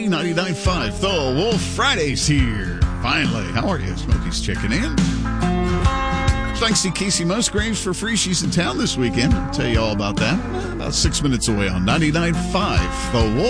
99.5 The Wolf. Friday's here. Finally. How are you? Smokey's checking in. Thanks to Casey Musgraves for free. She's in town this weekend. I'll tell you all about that. About 6 minutes away on 99.5 The Wolf.